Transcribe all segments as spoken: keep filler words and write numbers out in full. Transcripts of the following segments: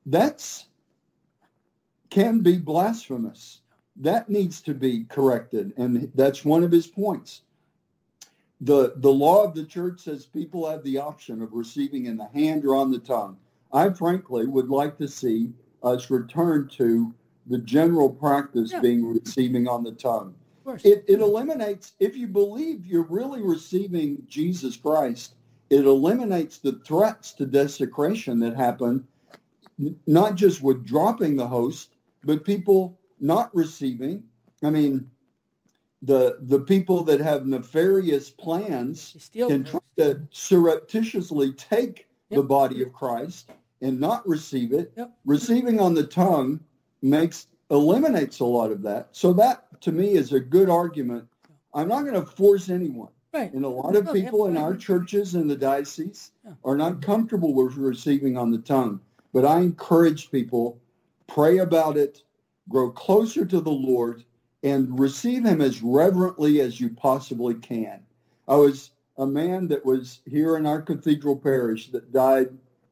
that's can be blasphemous. That needs to be corrected, and that's one of his points. The, the law of the church says people have the option of receiving in the hand or on the tongue. I frankly would like to see us return to the general practice yeah. being receiving on the tongue. It, it eliminates, if you believe you're really receiving Jesus Christ, it eliminates the threats to desecration that happen, not just with dropping the host, but people not receiving. I mean, the the people that have nefarious plans can try to surreptitiously take yep. the body of Christ and not receive it. Yep. Receiving on the tongue makes eliminates a lot of that. So that, to me, is a good argument. I'm not going to force anyone. Right. And a lot of people in our churches in the diocese yeah. are not comfortable with receiving on the tongue. But I encourage people, pray about it, grow closer to the Lord, and receive him as reverently as you possibly can. I was a man that was here in our cathedral parish that died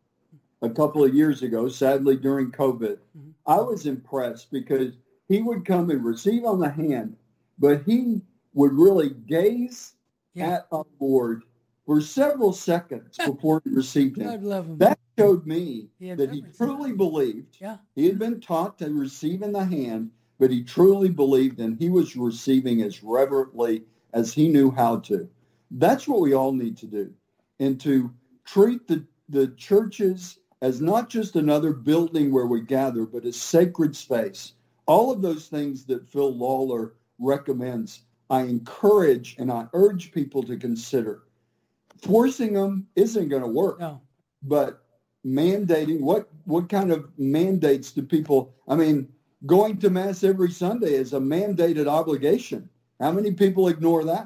a couple of years ago, sadly during COVID. Mm-hmm. I was impressed because he would come and receive on the hand, but he would really gaze yeah. at our Lord for several seconds before he received him. God love him. That showed me he that he truly believed. Yeah. He had been taught to receive in the hand, but he truly believed, and he was receiving as reverently as he knew how to. That's what we all need to do, and to treat the, the churches as not just another building where we gather, but a sacred space. All of those things that Phil Lawler recommends, I encourage and I urge people to consider. Forcing them isn't going to work, no. but mandating, what, what kind of mandates do people, I mean, going to Mass every Sunday is a mandated obligation. How many people ignore that?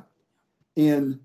And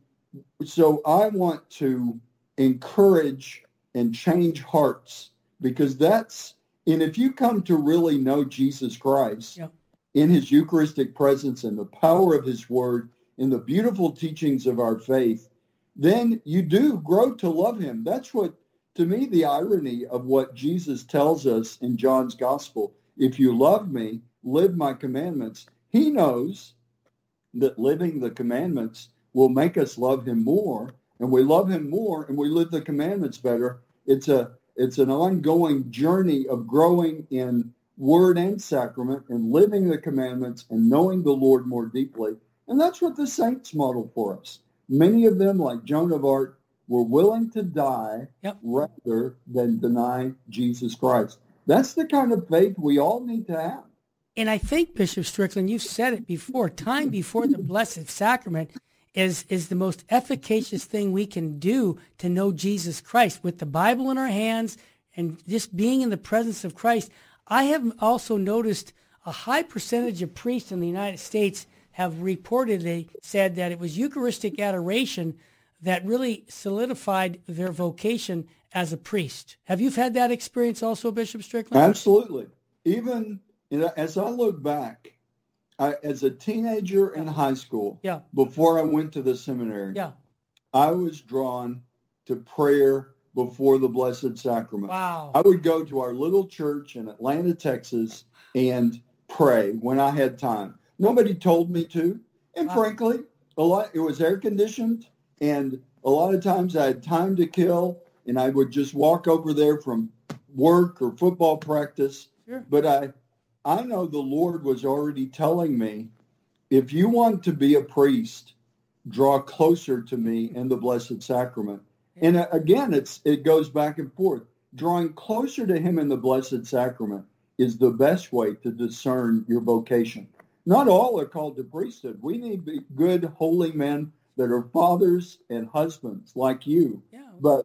so I want to encourage and change hearts, because that's, and if you come to really know Jesus Christ yep. in his Eucharistic presence and the power of his word, in the beautiful teachings of our faith, then you do grow to love him. That's what, to me, the irony of what Jesus tells us in John's gospel. If you love me, live my commandments. He knows that living the commandments will make us love him more, and we love him more, and we live the commandments better. It's a it's an ongoing journey of growing in word and sacrament and living the commandments and knowing the Lord more deeply. And that's what the saints model for us. Many of them, like Joan of Arc, were willing to die yep. rather than deny Jesus Christ. That's the kind of faith we all need to have. And I think, Bishop Strickland, you've said it before, time before the Blessed Sacrament is is the most efficacious thing we can do to know Jesus Christ. With the Bible in our hands and just being in the presence of Christ, I have also noticed a high percentage of priests in the United States have reportedly said that it was Eucharistic adoration that really solidified their vocation as a priest. Have you had that experience also, Bishop Strickland? Absolutely. Even you know, as I look back, I, as a teenager in high school, yeah. before I went to the seminary, yeah. I was drawn to prayer before the Blessed Sacrament. Wow. I would go to our little church in Atlanta, Texas, and pray when I had time. Nobody told me to, and wow. frankly, a lot it was air conditioned, and a lot of times I had time to kill, and I would just walk over there from work or football practice. Sure. But I. I know the Lord was already telling me, if you want to be a priest, draw closer to me in the Blessed Sacrament. Yeah. And again, it's it goes back and forth. Drawing closer to him in the Blessed Sacrament is the best way to discern your vocation. Not all are called to priesthood. We need good, holy men that are fathers and husbands like you. Yeah. But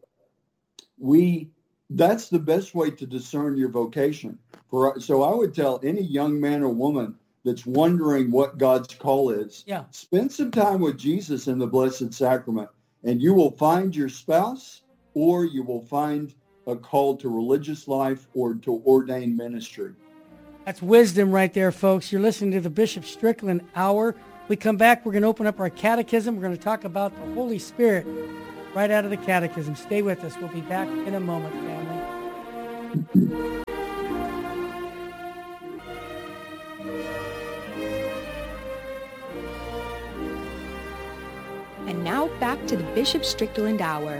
we... that's the best way to discern your vocation. For so I would tell any young man or woman that's wondering what God's call is, yeah. spend some time with Jesus in the Blessed Sacrament, and you will find your spouse, or you will find a call to religious life or to ordained ministry. That's wisdom right there, folks. You're listening to the Bishop Strickland Hour. We come back, we're going to open up our catechism. We're going to talk about the Holy Spirit right out of the catechism. Stay with us. We'll be back in a moment, family. to the Bishop Strickland Hour.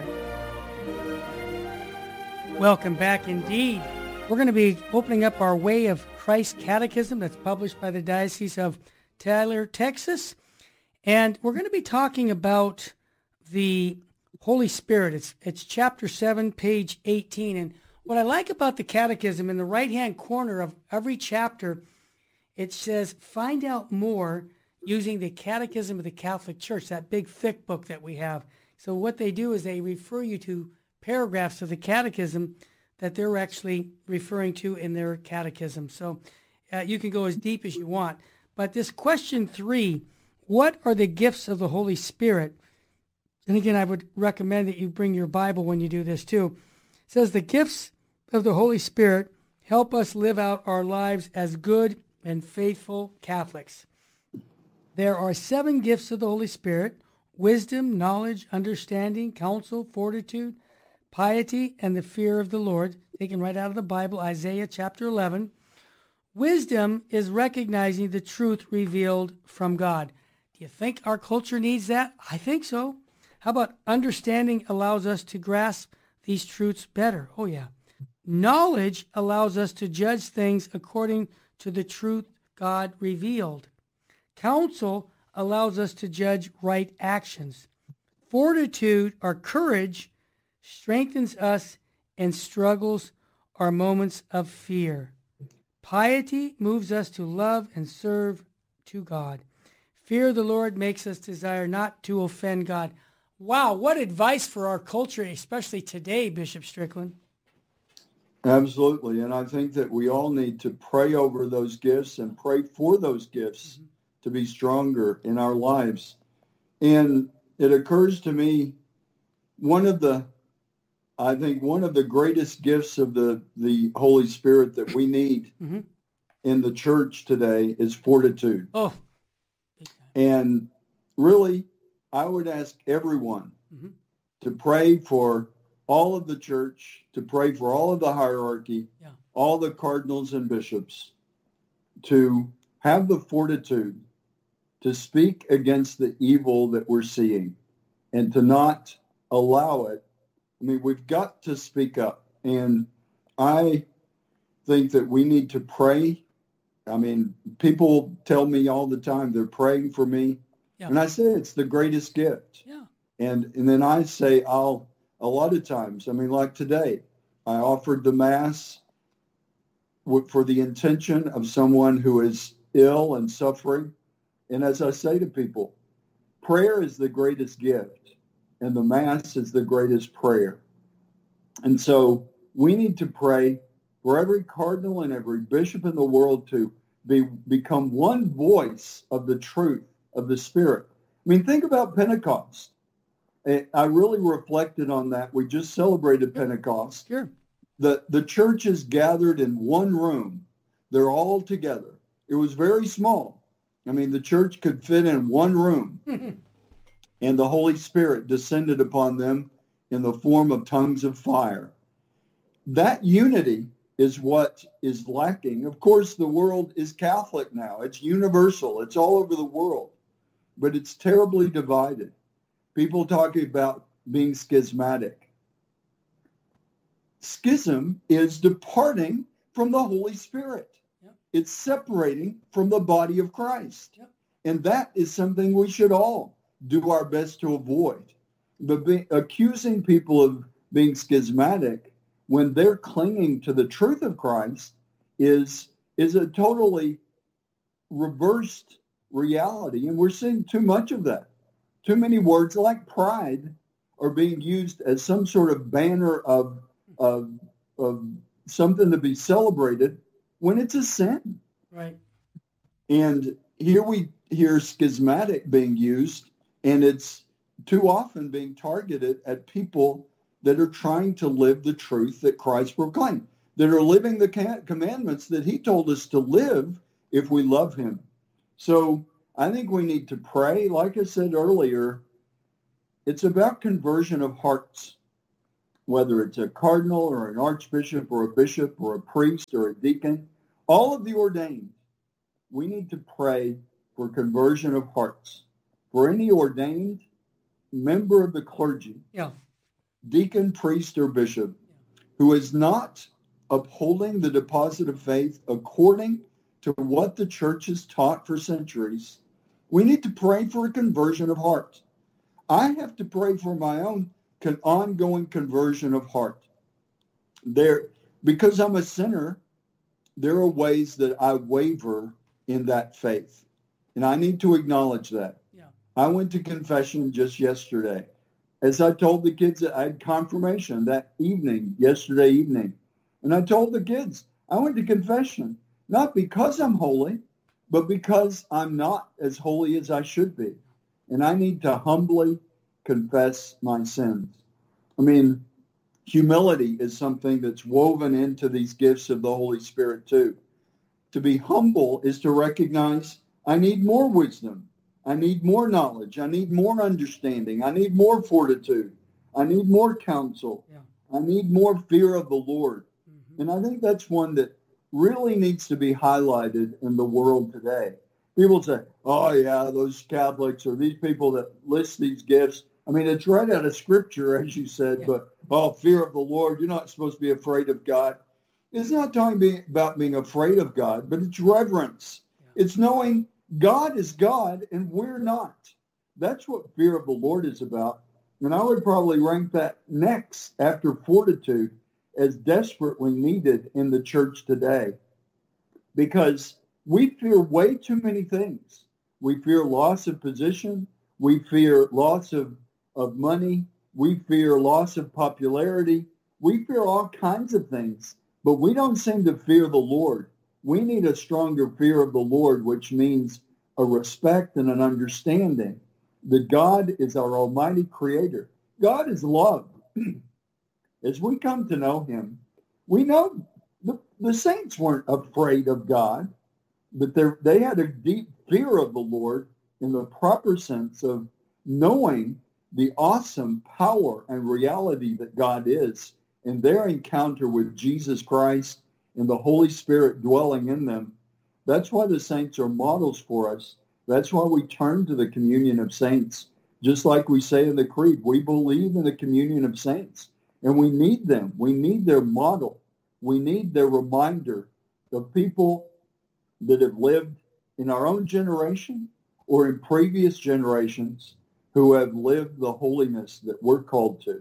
Welcome back indeed. We're going to be opening up our Way of Christ Catechism that's published by the Diocese of Tyler, Texas. And we're going to be talking about the Holy Spirit. It's, it's chapter seven, page eighteen. And what I like about the Catechism, in the right-hand corner of every chapter, it says, find out more using the Catechism of the Catholic Church, that big thick book that we have. So what they do is they refer you to paragraphs of the Catechism that they're actually referring to in their Catechism. So uh, you can go as deep as you want. But this question three, what are the gifts of the Holy Spirit? And again, I would recommend that you bring your Bible when you do this too. It says the gifts of the Holy Spirit help us live out our lives as good and faithful Catholics. There are seven gifts of the Holy Spirit: wisdom, knowledge, understanding, counsel, fortitude, piety, and the fear of the Lord. Taken right out of the Bible, Isaiah chapter eleven. Wisdom is recognizing the truth revealed from God. Do you think our culture needs that? I think so. How about understanding allows us to grasp these truths better? Oh, yeah. Knowledge allows us to judge things according to the truth God revealed. Counsel allows us to judge right actions. Fortitude, or courage, strengthens us in struggles or moments of fear. Piety moves us to love and serve to God. Fear of the Lord makes us desire not to offend God. Wow, what advice for our culture, especially today, Bishop Strickland. Absolutely. And I think that we all need to pray over those gifts and pray for those gifts mm-hmm. to be stronger in our lives. And it occurs to me, one of the, I think one of the greatest gifts of the, the Holy Spirit that we need mm-hmm. in the church today is fortitude. Oh. And really, I would ask everyone mm-hmm. to pray for all of the church, to pray for all of the hierarchy, yeah. all the cardinals and bishops, to have the fortitude to speak against the evil that we're seeing and to not allow it. I mean, we've got to speak up. And I think that we need to pray. I mean, people tell me all the time they're praying for me. Yeah. And I say it's the greatest gift. Yeah. And and then I say I'll, a lot of times, I mean, like today, I offered the Mass for the intention of someone who is ill and suffering. And as I say to people, prayer is the greatest gift, and the Mass is the greatest prayer. And so we need to pray for every cardinal and every bishop in the world to be become one voice of the truth of the Spirit. I mean, think about Pentecost. I really reflected on that. We just celebrated Pentecost. Sure. The, the church is gathered in one room. They're all together. It was very small. I mean, the church could fit in one room. And the Holy Spirit descended upon them in the form of tongues of fire. That unity is what is lacking. Of course, the world is Catholic now. It's universal. It's all over the world. But it's terribly divided. People talking about being schismatic. Schism is departing from the Holy Spirit. Yep. It's separating from the body of Christ. Yep. And that is something we should all do our best to avoid. But be, accusing people of being schismatic when they're clinging to the truth of Christ is, is a totally reversed reality. And we're seeing too much of that. Too many words like pride are being used as some sort of banner of, of, of something to be celebrated when it's a sin. Right. And here we hear schismatic being used, and it's too often being targeted at people that are trying to live the truth that Christ proclaimed, that are living the commandments that he told us to live if we love him. So I think we need to pray. Like I said earlier, it's about conversion of hearts, whether it's a cardinal or an archbishop or a bishop or a priest or a deacon, all of the ordained. We need to pray for conversion of hearts. For any ordained, member of the clergy, Yeah. deacon, priest, or bishop, who is not upholding the deposit of faith according to what the church has taught for centuries, we need to pray for a conversion of heart. I have to pray for my own con- ongoing conversion of heart. There, because I'm a sinner, there are ways that I waver in that faith. And I need to acknowledge that. Yeah. I went to confession just yesterday. As I told the kids, I had confirmation that evening, yesterday evening. And I told the kids, I went to confession, not because I'm holy, but because I'm not as holy as I should be. And I need to humbly confess my sins. I mean, humility is something that's woven into these gifts of the Holy Spirit too. To be humble is to recognize I need more wisdom. I need more knowledge. I need more understanding. I need more fortitude. I need more counsel. Yeah. I need more fear of the Lord. Mm-hmm. And I think that's one that really needs to be highlighted in the world today. People say, oh, yeah, those Catholics or these people that list these gifts. I mean, it's right out of Scripture, as you said, yeah. but, oh, fear of the Lord, you're not supposed to be afraid of God. It's not talking about being afraid of God, but it's reverence. Yeah. It's knowing God is God and we're not. That's what fear of the Lord is about. And I would probably rank that next after fortitude as desperately needed in the church today. Because we fear way too many things. We fear loss of position. We fear loss of, of money. We fear loss of popularity. We fear all kinds of things. But we don't seem to fear the Lord. We need a stronger fear of the Lord, which means a respect and an understanding that God is our almighty creator. God is love. As we come to know him, we know the, the saints weren't afraid of God, but they had a deep fear of the Lord in the proper sense of knowing the awesome power and reality that God is, and their encounter with Jesus Christ and the Holy Spirit dwelling in them. That's why the saints are models for us. That's why we turn to the communion of saints. Just like we say in the Creed, we believe in the communion of saints, and we need them. We need their model. We need their reminder of people that have lived in our own generation or in previous generations who have lived the holiness that we're called to.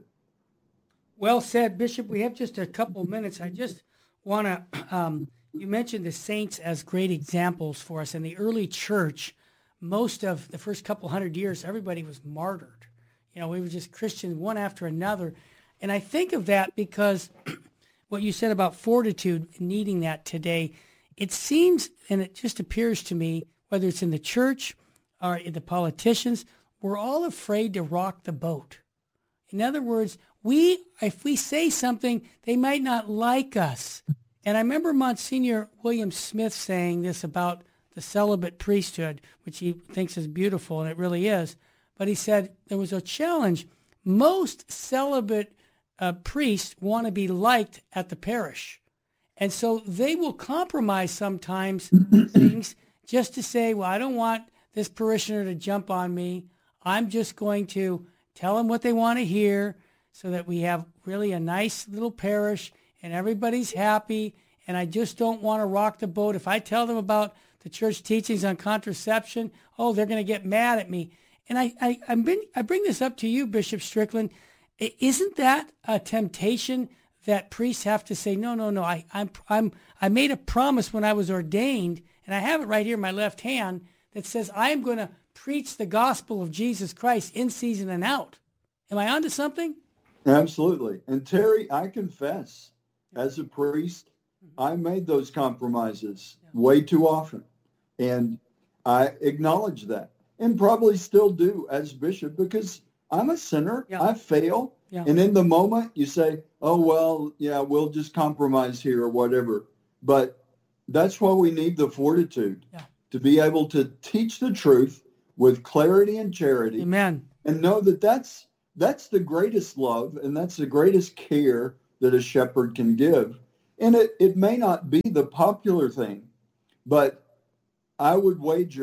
Well said, Bishop. We have just a couple of minutes. I just want to, um, you mentioned the saints as great examples for us. In the early church, most of the first couple hundred years, everybody was martyred. You know, we were just Christians one after another. And I think of that because what you said about fortitude, needing that today, it seems, and it just appears to me, whether it's in the church or in the politicians, we're all afraid to rock the boat. In other words, we, if we say something, they might not like us. And I remember Monsignor William Smith saying this about the celibate priesthood, which he thinks is beautiful, and it really is. But he said there was a challenge. Most celibate uh, priests want to be liked at the parish. And so they will compromise sometimes things just to say, well, I don't want this parishioner to jump on me. I'm just going to tell them what they want to hear so that we have really a nice little parish and everybody's happy. And I just don't want to rock the boat. If I tell them about the church teachings on contraception, oh, they're going to get mad at me. And I, I, I'm been, I bring this up to you, Bishop Strickland. Isn't that a temptation that priests have to say, no, no, no, I, I'm, I'm, I made a promise when I was ordained, and I have it right here in my left hand, that says I am going to preach the gospel of Jesus Christ in season and out. Am I onto something? Absolutely. And Terry, I confess, as a priest, I made those compromises yeah. way too often. And I acknowledge that and probably still do as bishop because I'm a sinner. Yeah. I fail. Yeah. And in the moment you say, oh, well, yeah, we'll just compromise here or whatever. But that's why we need the fortitude yeah. to be able to teach the truth with clarity and charity. Amen. And know that that's, that's the greatest love and that's the greatest care that a shepherd can give. And it, it may not be the popular thing, but I would wager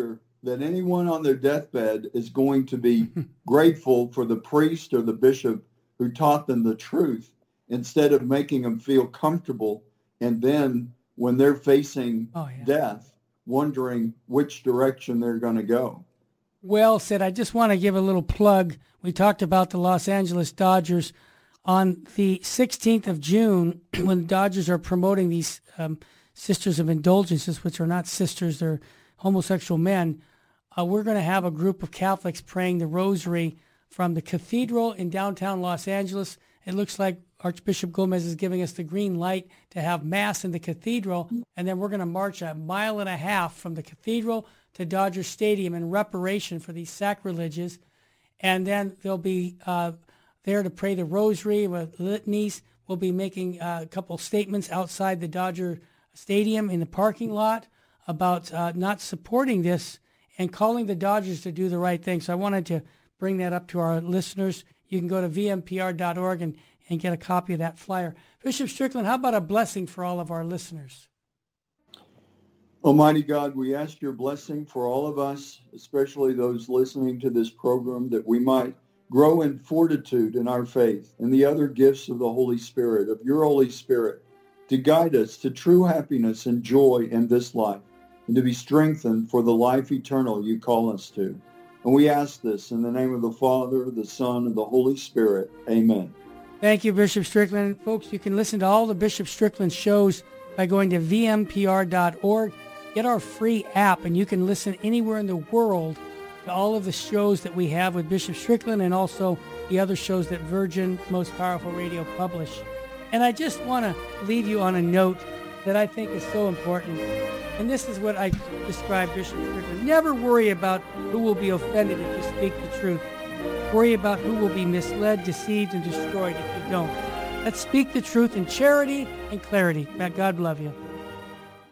that anyone on their deathbed is going to be grateful for the priest or the bishop who taught them the truth instead of making them feel comfortable. And then when they're facing oh, yeah. death, wondering which direction they're going to go. Well said. I just want to give a little plug. We talked about the Los Angeles Dodgers. On the sixteenth of June, when the Dodgers are promoting these um, Sisters of Indulgences, which are not sisters, they're homosexual men, uh, we're going to have a group of Catholics praying the rosary from the cathedral in downtown Los Angeles. It looks like Archbishop Gomez is giving us the green light to have Mass in the cathedral, and then we're going to march a mile and a half from the cathedral to Dodger Stadium in reparation for these sacrileges. And then there'll be uh, there to pray the rosary with litanies. We'll be making uh, a couple statements outside the Dodger Stadium in the parking lot about uh, not supporting this and calling the Dodgers to do the right thing. So I wanted to bring that up to our listeners. You can go to v m p r dot org and, and get a copy of that flyer. Bishop Strickland, how about a blessing for all of our listeners? Almighty God, we ask your blessing for all of us, especially those listening to this program, that we might grow in fortitude in our faith and the other gifts of the Holy Spirit, of your Holy Spirit, to guide us to true happiness and joy in this life, and to be strengthened for the life eternal you call us to. And we ask this in the name of the Father, the Son, and the Holy Spirit. Amen. Thank you, Bishop Strickland. Folks, you can listen to all the Bishop Strickland shows by going to v m p r dot org. Get our free app, and you can listen anywhere in the world to all of the shows that we have with Bishop Strickland and also the other shows that Virgin Most Powerful Radio publish. And I just want to leave you on a note that I think is so important. And this is what I describe Bishop Strickland. Never worry about who will be offended if you speak the truth. Worry about who will be misled, deceived, and destroyed if you don't. Let's speak the truth in charity and clarity. May God love you.